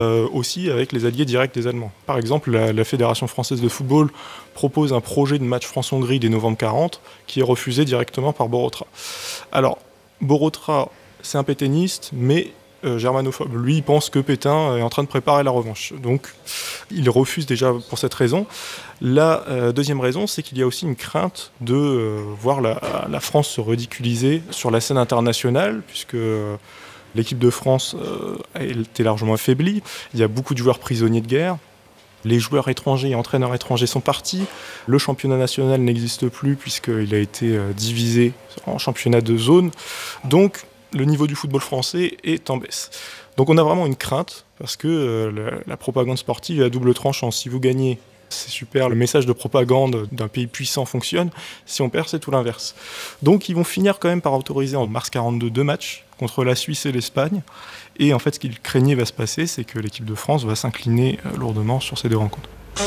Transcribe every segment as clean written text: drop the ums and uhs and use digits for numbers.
aussi avec les alliés directs des Allemands. Par exemple, la Fédération française de football propose un projet de match France-Hongrie dès novembre 40 qui est refusé directement par Borotra. Alors, Borotra, c'est un pétainiste, mais germanophobe. Lui, il pense que Pétain est en train de préparer la revanche. Donc, il refuse déjà pour cette raison. La deuxième raison, c'est qu'il y a aussi une crainte de voir la France se ridiculiser sur la scène internationale, puisque l'équipe de France était largement affaiblie. Il y a beaucoup de joueurs prisonniers de guerre. Les joueurs étrangers et entraîneurs étrangers sont partis. Le championnat national n'existe plus puisqu'il a été divisé en championnat de zone. Donc, le niveau du football français est en baisse. Donc on a vraiment une crainte parce que la propagande sportive est à double tranchant. Si vous gagnez, c'est super, le message de propagande d'un pays puissant fonctionne. Si on perd, c'est tout l'inverse. Donc ils vont finir quand même par autoriser en mars 42 2 matchs contre la Suisse et l'Espagne. Et en fait, ce qu'ils craignaient va se passer, c'est que l'équipe de France va s'incliner lourdement sur ces deux rencontres.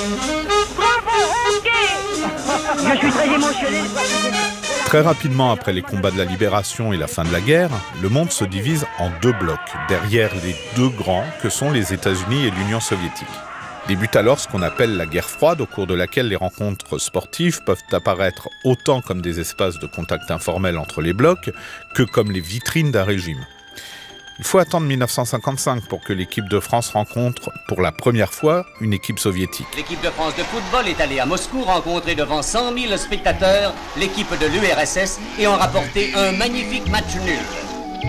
Je suis très émotionné. Très rapidement après les combats de la libération et la fin de la guerre, le monde se divise en deux blocs, derrière les deux grands que sont les États-Unis et l'Union soviétique. Débute alors ce qu'on appelle la guerre froide, au cours de laquelle les rencontres sportives peuvent apparaître autant comme des espaces de contact informel entre les blocs que comme les vitrines d'un régime. Il faut attendre 1955 pour que l'équipe de France rencontre pour la première fois une équipe soviétique. L'équipe de France de football est allée à Moscou rencontrer devant 100 000 spectateurs l'équipe de l'URSS et ont rapporté un magnifique match nul.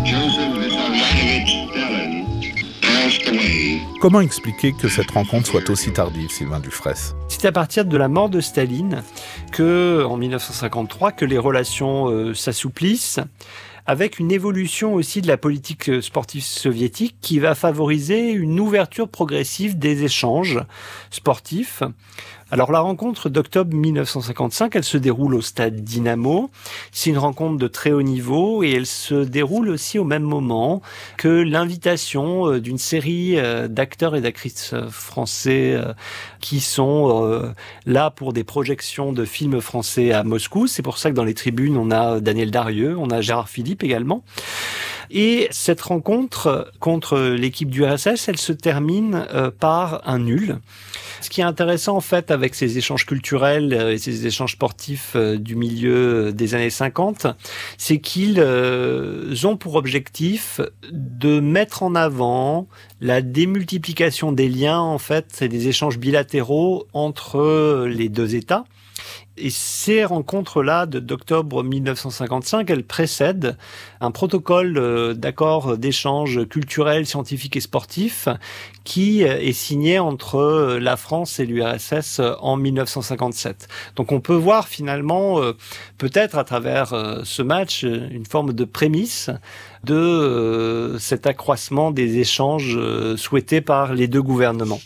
Comment expliquer que cette rencontre soit aussi tardive, Sylvain Dufraisse ? C'est à partir de la mort de Staline en 1953, que les relations s'assouplissent, avec une évolution aussi de la politique sportive soviétique qui va favoriser une ouverture progressive des échanges sportifs. Alors la rencontre d'octobre 1955, elle se déroule au stade Dynamo. C'est une rencontre de très haut niveau et elle se déroule aussi au même moment que l'invitation d'une série d'acteurs et d'actrices français qui sont là pour des projections de films français à Moscou. C'est pour ça que dans les tribunes, on a Daniel Darieux, on a Gérard Philippe également. Et cette rencontre contre l'équipe du RSS, elle se termine par un nul. Ce qui est intéressant en fait avec ces échanges culturels et ces échanges sportifs du milieu des années 50, c'est qu'ils ont pour objectif de mettre en avant la démultiplication des liens en fait et des échanges bilatéraux entre les deux États. Et ces rencontres-là d'octobre 1955, elles précèdent un protocole d'accord d'échange culturel, scientifique et sportif qui est signé entre la France et l'URSS en 1957. Donc on peut voir finalement, peut-être à travers ce match, une forme de prémisse de cet accroissement des échanges souhaités par les deux gouvernements.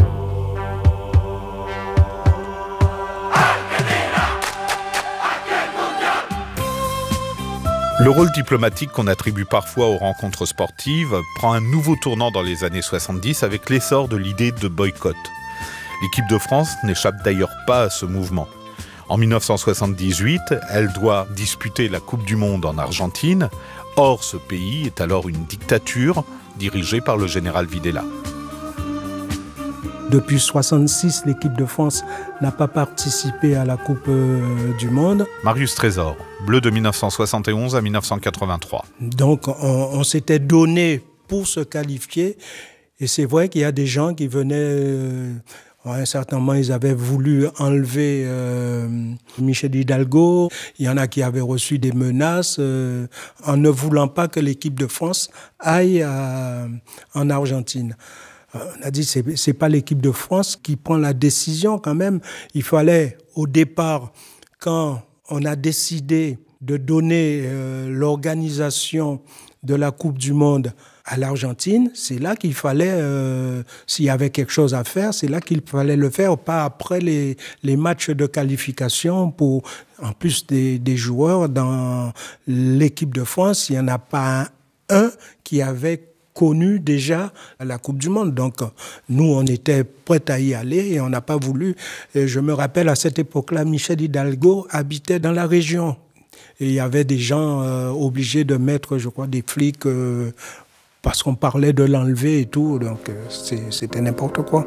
Le rôle diplomatique qu'on attribue parfois aux rencontres sportives prend un nouveau tournant dans les années 70 avec l'essor de l'idée de boycott. L'équipe de France n'échappe d'ailleurs pas à ce mouvement. En 1978, elle doit disputer la Coupe du Monde en Argentine. Or, ce pays est alors une dictature dirigée par le général Videla. Depuis 1966, l'équipe de France n'a pas participé à la Coupe du Monde. Marius Trésor, bleu de 1971 à 1983. Donc on s'était donné pour se qualifier. Et c'est vrai qu'il y a des gens qui venaient... à un certain moment, ils avaient voulu enlever Michel Hidalgo. Il y en a qui avaient reçu des menaces en ne voulant pas que l'équipe de France aille en Argentine. On a dit c'est pas l'équipe de France qui prend la décision quand même. Il fallait au départ, quand on a décidé de donner l'organisation de la Coupe du Monde à l'Argentine, c'est là qu'il fallait, s'il y avait quelque chose à faire, c'est là qu'il fallait le faire, pas après les matchs de qualification pour, en plus des joueurs dans l'équipe de France, il n'y en a pas un qui avait connu déjà la Coupe du Monde. Donc, nous, on était prêts à y aller et on n'a pas voulu. Et je me rappelle, à cette époque-là, Michel Hidalgo habitait dans la région. Et il y avait des gens obligés de mettre, je crois, des flics parce qu'on parlait de l'enlever et tout, donc c'était n'importe quoi.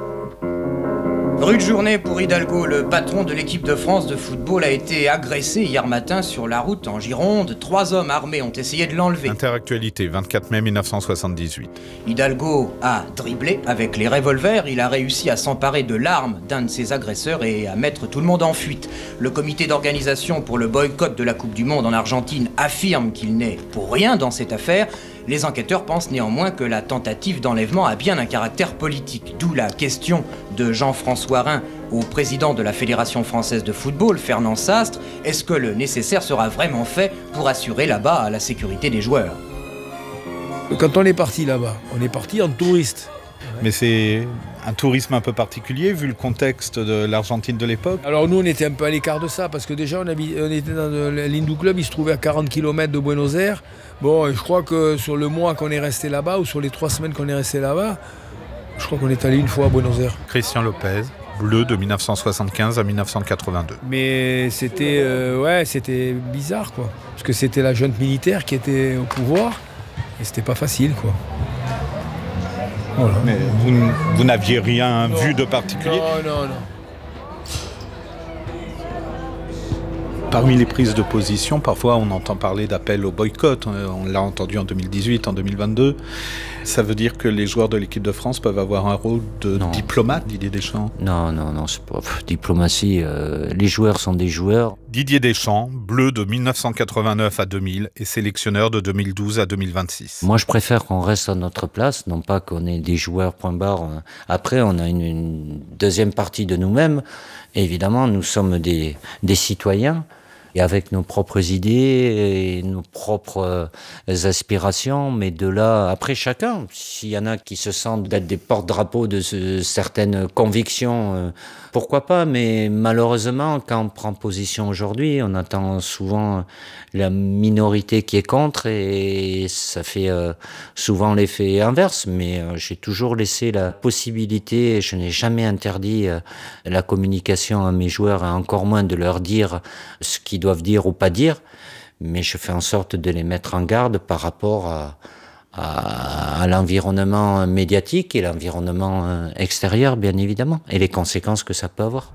Rude journée pour Hidalgo. Le patron de l'équipe de France de football a été agressé hier matin sur la route en Gironde. 3 hommes armés ont essayé de l'enlever. Interactualité, 24 mai 1978. Hidalgo a dribblé avec les revolvers. Il a réussi à s'emparer de l'arme d'un de ses agresseurs et à mettre tout le monde en fuite. Le comité d'organisation pour le boycott de la Coupe du Monde en Argentine affirme qu'il n'est pour rien dans cette affaire. Les enquêteurs pensent néanmoins que la tentative d'enlèvement a bien un caractère politique. D'où la question de Jean-François Rhin au président de la Fédération française de football, Fernand Sastre. Est-ce que le nécessaire sera vraiment fait pour assurer là-bas la sécurité des joueurs ? Quand on est parti là-bas, on est parti en touriste. Mais c'est un tourisme un peu particulier vu le contexte de l'Argentine de l'époque. Alors nous, on était un peu à l'écart de ça parce que déjà, on était dans l'Hindu Club, il se trouvait à 40 km de Buenos Aires. Bon, je crois que sur le mois qu'on est resté là-bas ou sur les 3 semaines qu'on est resté là-bas, je crois qu'on est allé une fois à Buenos Aires. Christian Lopez, bleu de 1975 à 1982. Mais c'était bizarre, quoi. Parce que c'était la junte militaire qui était au pouvoir et c'était pas facile, quoi. Voilà. Mais vous n'aviez rien vu de particulier ? Non. Parmi les prises de position, parfois on entend parler d'appel au boycott. On l'a entendu en 2018, en 2022. Ça veut dire que les joueurs de l'équipe de France peuvent avoir un rôle de diplomate, Didier Deschamps ? Non, c'est pas diplomatie. Les joueurs sont des joueurs. Didier Deschamps, bleu de 1989 à 2000 et sélectionneur de 2012 à 2026. Moi, je préfère qu'on reste à notre place, non pas qu'on ait des joueurs point barre. Après, on a une deuxième partie de nous-mêmes. Et évidemment, nous sommes des citoyens. Et avec nos propres idées et nos propres aspirations, mais de là, après chacun, s'il y en a qui se sentent d'être des porte-drapeaux de certaines convictions, pourquoi pas, mais malheureusement, quand on prend position aujourd'hui, on attend souvent la minorité qui est contre et ça fait souvent l'effet inverse, mais j'ai toujours laissé la possibilité, je n'ai jamais interdit la communication à mes joueurs et encore moins de leur dire ce qu'ils doivent dire ou pas dire, mais je fais en sorte de les mettre en garde par rapport à l'environnement médiatique et l'environnement extérieur, bien évidemment, et les conséquences que ça peut avoir.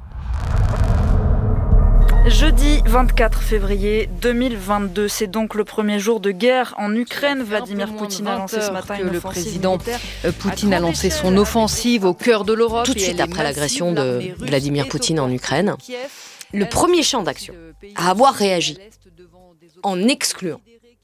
Jeudi 24 février 2022, c'est donc le premier jour de guerre en Ukraine. Vladimir Poutine a lancé ce matin le président Poutine a lancé son offensive au cœur de l'Europe. Tout de suite après l'agression de Vladimir Poutine en Ukraine, le premier champ d'action à avoir réagi en excluant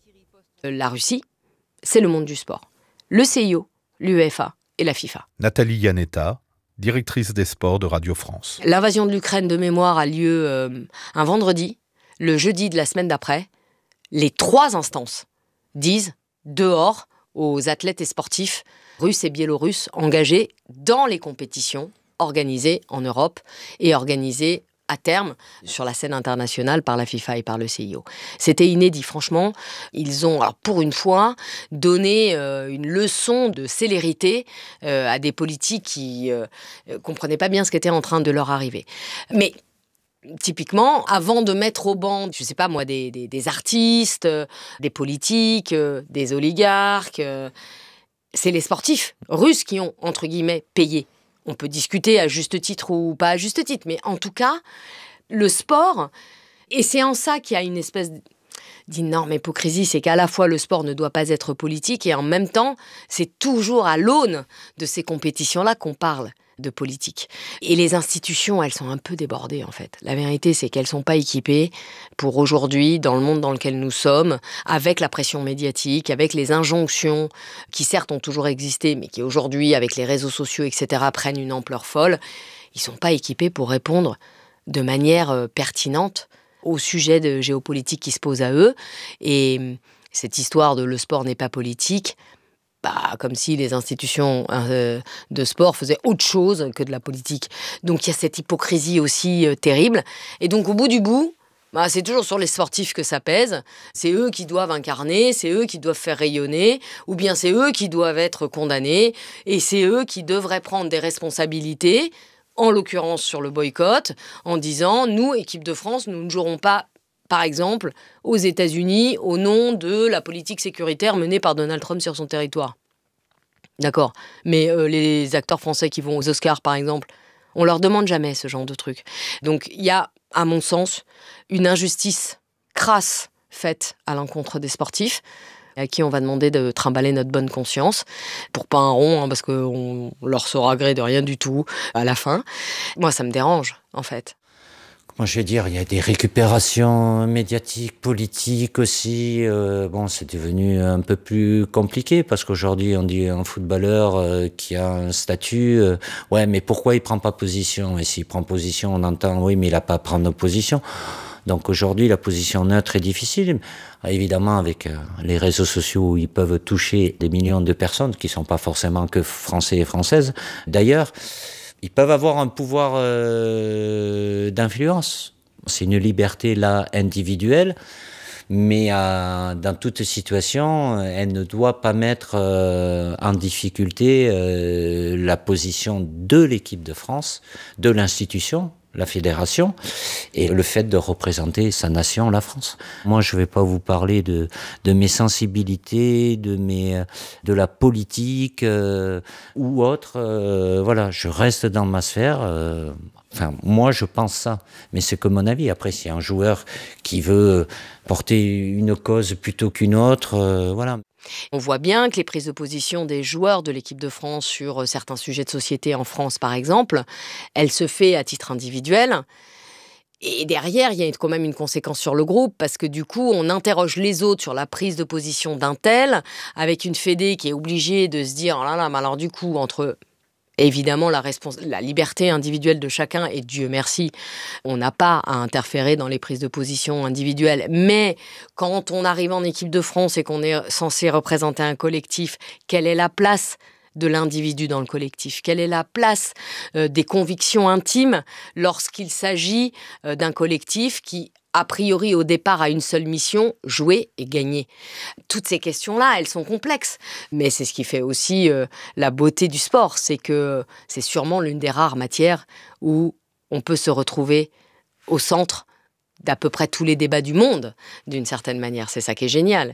la Russie, c'est le monde du sport. Le CIO, l'UEFA et la FIFA. Nathalie Yanetta, directrice des sports de Radio France. L'invasion de l'Ukraine de mémoire a lieu un vendredi. Le jeudi de la semaine d'après, les 3 instances disent dehors aux athlètes et sportifs russes et biélorusses engagés dans les compétitions organisées en Europe et organisées à terme sur la scène internationale par la FIFA et par le CIO. C'était inédit, franchement. Ils ont, alors pour une fois, donné une leçon de célérité à des politiques qui comprenaient pas bien ce qui était en train de leur arriver. Mais typiquement, avant de mettre au banc, je sais pas moi, des artistes, des politiques, des oligarques, c'est les sportifs russes qui ont, entre guillemets, payé. On peut discuter à juste titre ou pas à juste titre, mais en tout cas, le sport, et c'est en ça qu'il y a une espèce d'énorme hypocrisie, c'est qu'à la fois le sport ne doit pas être politique et en même temps, c'est toujours à l'aune de ces compétitions-là qu'on parle de politique. Et les institutions, elles sont un peu débordées en fait. La vérité, c'est qu'elles ne sont pas équipées pour aujourd'hui, dans le monde dans lequel nous sommes, avec la pression médiatique, avec les injonctions qui certes ont toujours existé, mais qui aujourd'hui, avec les réseaux sociaux, etc., prennent une ampleur folle. Ils ne sont pas équipés pour répondre de manière pertinente aux sujets de géopolitique qui se posent à eux. Et cette histoire de le sport n'est pas politique, comme si les institutions de sport faisaient autre chose que de la politique. Donc il y a cette hypocrisie aussi terrible. Et donc au bout du bout, c'est toujours sur les sportifs que ça pèse. C'est eux qui doivent incarner, c'est eux qui doivent faire rayonner, ou bien c'est eux qui doivent être condamnés, et c'est eux qui devraient prendre des responsabilités, en l'occurrence sur le boycott, en disant « Nous, équipe de France, nous ne jouerons pas par exemple, aux États-Unis au nom de la politique sécuritaire menée par Donald Trump sur son territoire. D'accord. Mais les acteurs français qui vont aux Oscars, par exemple, on leur demande jamais ce genre de truc. Donc il y a, à mon sens, une injustice crasse faite à l'encontre des sportifs, à qui on va demander de trimballer notre bonne conscience, pour pas un rond, parce qu'on leur saura gré de rien du tout à la fin. Moi, ça me dérange, en fait. Moi, je vais dire, il y a des récupérations médiatiques, politiques aussi. C'est devenu un peu plus compliqué parce qu'aujourd'hui, on dit un footballeur qui a un statut, ouais, mais pourquoi il prend pas position? Et s'il prend position, on entend, oui, mais il a pas à prendre position. Donc aujourd'hui, la position neutre est difficile. Évidemment, avec les réseaux sociaux, ils peuvent toucher des millions de personnes qui sont pas forcément que français et françaises. D'ailleurs, ils peuvent avoir un pouvoir d'influence. C'est une liberté là individuelle, mais dans toute situation, elle ne doit pas mettre en difficulté la position de l'équipe de France, de l'institution, la fédération, et le fait de représenter sa nation, la France. Moi, je ne vais pas vous parler de mes sensibilités, de la politique ou autre. Voilà, je reste dans ma sphère. Moi, je pense ça, mais c'est que mon avis. Après, s'il y a un joueur qui veut porter une cause plutôt qu'une autre, voilà. On voit bien que les prises de position des joueurs de l'équipe de France sur certains sujets de société en France, par exemple, elle se fait à titre individuel. Et derrière, il y a quand même une conséquence sur le groupe, parce que du coup, on interroge les autres sur la prise de position d'un tel, avec une fédé qui est obligée de se dire « Oh là là, mais alors du coup, entre... » Évidemment, la liberté individuelle de chacun, et Dieu merci, on n'a pas à interférer dans les prises de position individuelles. Mais quand on arrive en équipe de France et qu'on est censé représenter un collectif, quelle est la place de l'individu dans le collectif? Quelle est la place des convictions intimes lorsqu'il s'agit d'un collectif qui, a priori, au départ, a une seule mission, jouer et gagner? Toutes ces questions-là, elles sont complexes. Mais c'est ce qui fait aussi la beauté du sport. C'est que c'est sûrement l'une des rares matières où on peut se retrouver au centre d'à peu près tous les débats du monde, d'une certaine manière. C'est ça qui est génial.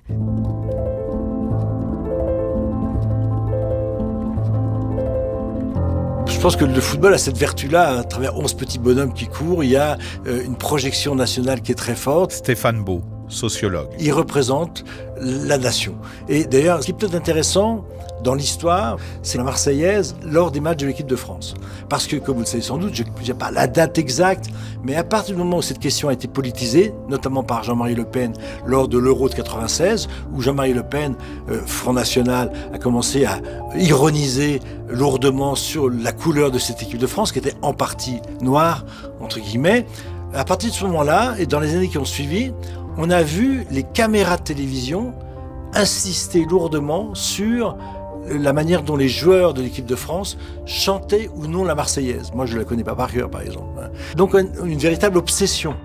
Je pense que le football a cette vertu-là, à travers 11 petits bonhommes qui courent, il y a une projection nationale qui est très forte. Stéphane Beau, sociologue. Il représente la nation. Et d'ailleurs, ce qui est peut-être intéressant dans l'histoire, c'est la Marseillaise lors des matchs de l'équipe de France. Parce que, comme vous le savez sans doute, je n'ai pas la date exacte, mais à partir du moment où cette question a été politisée, notamment par Jean-Marie Le Pen lors de l'Euro de 96, où Jean-Marie Le Pen, Front National, a commencé à ironiser lourdement sur la couleur de cette équipe de France, qui était en partie noire, entre guillemets. À partir de ce moment-là, et dans les années qui ont suivi, on a vu les caméras de télévision insister lourdement sur la manière dont les joueurs de l'équipe de France chantaient ou non la Marseillaise. Moi, je ne la connais pas par cœur, par exemple. Donc, une véritable obsession.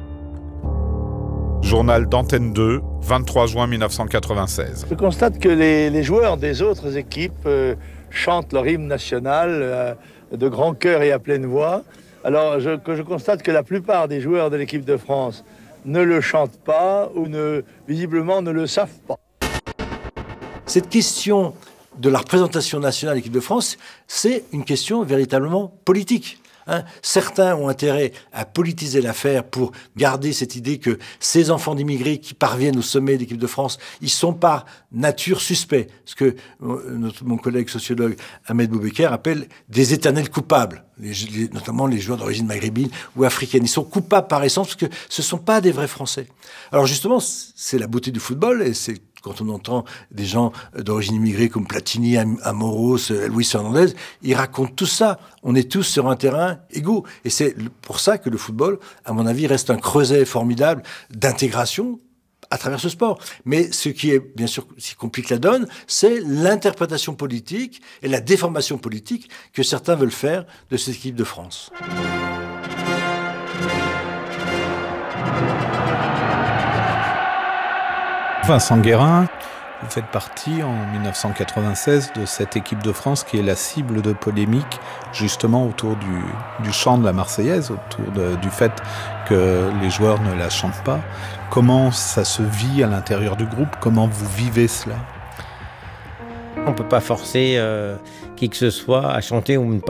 Journal d'Antenne 2, 23 juin 1996. Je constate que les joueurs des autres équipes chantent leur hymne national de grand cœur et à pleine voix. Alors, je constate que la plupart des joueurs de l'équipe de France ne le chantent pas ou visiblement ne le savent pas. Cette question de la représentation nationale de l'équipe de France, c'est une question véritablement politique. Certains ont intérêt à politiser l'affaire pour garder cette idée que ces enfants d'immigrés qui parviennent au sommet de l'équipe de France, ils sont par nature suspects. Ce que mon collègue sociologue Ahmed Boubeker appelle des éternels coupables, notamment les joueurs d'origine maghrébine ou africaine. Ils sont coupables par essence parce que ce ne sont pas des vrais Français. Alors justement, c'est la beauté du football, et c'est quand on entend des gens d'origine immigrée comme Platini, Amoros, Luis Fernandez, ils racontent tout ça. On est tous sur un terrain égaux. Et c'est pour ça que le football, à mon avis, reste un creuset formidable d'intégration à travers ce sport. Mais ce qui est, bien sûr, ce qui complique la donne, c'est l'interprétation politique et la déformation politique que certains veulent faire de cette équipe de France. Vincent Guérin, Vous faites partie, en 1996, de cette équipe de France qui est la cible de polémiques, justement autour du chant de la Marseillaise, autour du fait que les joueurs ne la chantent pas. Comment ça se vit à l'intérieur du groupe? Comment vous vivez cela? On ne peut pas forcer qui que ce soit à chanter ou ne pas